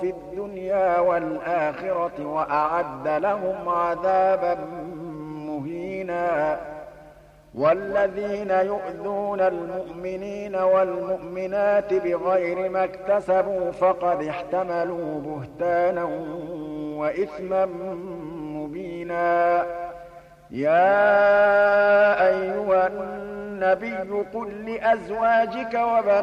في الدنيا والآخرة وأعد لهم عذابا مهينا والذين يؤذون المؤمنين والمؤمنات بغير ما اكتسبوا فقد احتملوا بهتانا وإثما مبينا يا أيها النبي قل لأزواجك وبناتك